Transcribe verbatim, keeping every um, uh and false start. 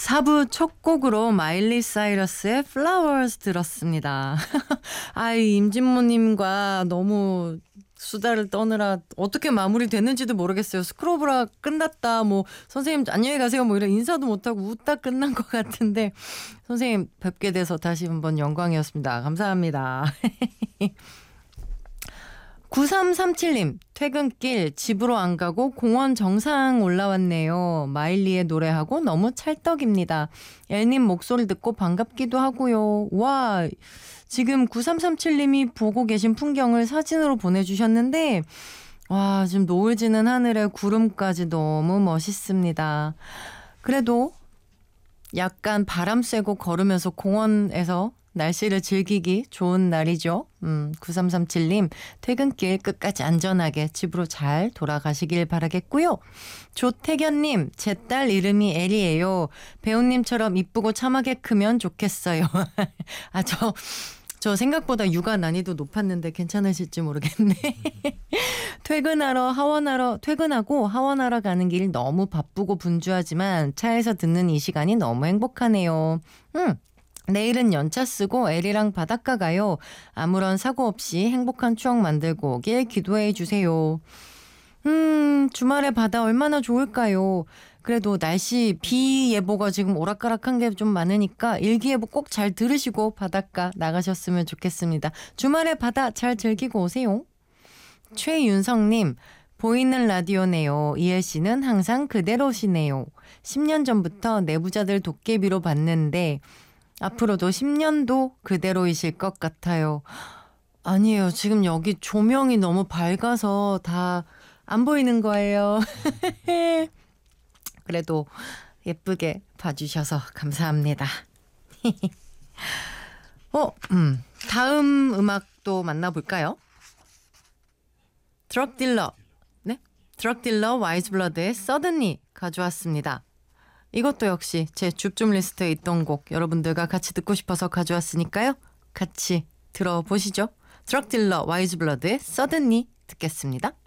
사 부 첫 곡으로 마일리 사이러스의 Flowers 들었습니다. 아이, 임진모님과 너무 수다를 떠느라 어떻게 마무리됐는지도 모르겠어요. 스크로브라 끝났다, 뭐 선생님 안녕히 가세요, 뭐 이런 인사도 못하고 웃다 끝난 것 같은데 선생님 뵙게 돼서 다시 한번 영광이었습니다. 감사합니다. 구삼삼칠님, 퇴근길 집으로 안 가고 공원 정상 올라왔네요. 마일리의 노래하고 너무 찰떡입니다. 엘님 목소리 듣고 반갑기도 하고요. 와, 지금 구삼삼칠님이 보고 계신 풍경을 사진으로 보내주셨는데 와, 지금 노을 지는 하늘에 구름까지 너무 멋있습니다. 그래도 약간 바람 쐬고 걸으면서 공원에서 날씨를 즐기기 좋은 날이죠. 음, 구삼삼칠님 퇴근길 끝까지 안전하게 집으로 잘 돌아가시길 바라겠고요. 조태견님, 제 딸 이름이 엘이에요. 배우님처럼 이쁘고 참하게 크면 좋겠어요. 아, 저, 저 생각보다 육아 난이도 높았는데 괜찮으실지 모르겠네. 퇴근하러 하원하러 퇴근하고 하원하러 가는 길 너무 바쁘고 분주하지만 차에서 듣는 이 시간이 너무 행복하네요. 음. 내일은 연차 쓰고 엘이랑 바닷가 가요. 아무런 사고 없이 행복한 추억 만들고 오길 기도해 주세요. 음, 주말에 바다 얼마나 좋을까요? 그래도 날씨 비 예보가 지금 오락가락한 게 좀 많으니까 일기예보 꼭 잘 들으시고 바닷가 나가셨으면 좋겠습니다. 주말에 바다 잘 즐기고 오세요. 최윤성님, 보이는 라디오네요. 이엘 씨는 항상 그대로시네요. 십 년 전부터 내부자들 도깨비로 봤는데 앞으로도 십 년도 그대로이실 것 같아요. 아니에요. 지금 여기 조명이 너무 밝아서 다 안 보이는 거예요. 그래도 예쁘게 봐주셔서 감사합니다. 어, 음, 다음 음악도 만나볼까요? 드럭딜러, 네? 드럭딜러 와이즈블러드의 Suddenly 가져왔습니다. 이것도 역시 제 줍줍 리스트에 있던 곡, 여러분들과 같이 듣고 싶어서 가져왔으니까요. 같이 들어보시죠. 드럭딜러 와이즈블러드의 Suddenly 듣겠습니다.